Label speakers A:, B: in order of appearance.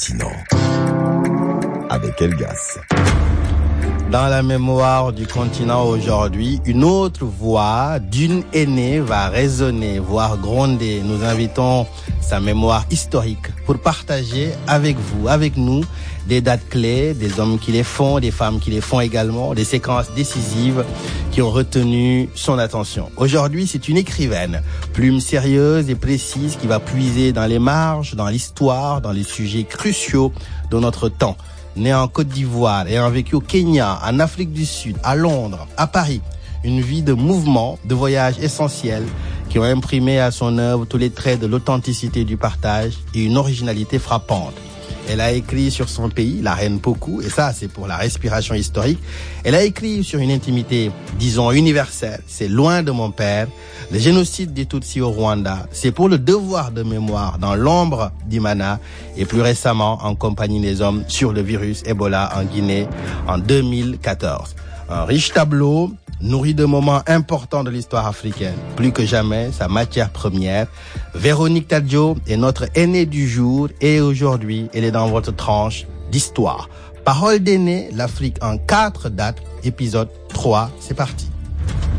A: continent. Avec Elgas.
B: Dans la mémoire du continent aujourd'hui, une autre voix d'une aînée va résonner, voire gronder. Nous invitons sa mémoire historique pour partager avec vous, avec nous, des dates clés, des hommes qui les font, des femmes qui les font également, des séquences décisives qui ont retenu son attention. Aujourd'hui, c'est une écrivaine, plume sérieuse et précise qui va puiser dans les marges, dans l'histoire, dans les sujets cruciaux de notre temps. Née en Côte d'Ivoire, ayant vécu au Kenya, en Afrique du Sud, à Londres, à Paris, une vie de mouvement, de voyage essentiels qui ont imprimé à son œuvre tous les traits de l'authenticité du partage et une originalité frappante. Elle a écrit sur son pays, la reine Pokou, et ça c'est pour la respiration historique. Elle a écrit sur une intimité, disons, universelle. C'est loin de mon père, le génocide des Tutsis au Rwanda. C'est pour le devoir de mémoire dans l'ombre d'Imana et plus récemment en compagnie des hommes sur le virus Ebola en Guinée en 2014. Un riche tableau nourri de moments importants de l'histoire africaine. Plus que jamais, sa matière première. Véronique Tadjo est notre aînée du jour et aujourd'hui, elle est dans votre tranche d'histoire. Parole d'aînée, l'Afrique en 4 dates, épisode 3, c'est parti.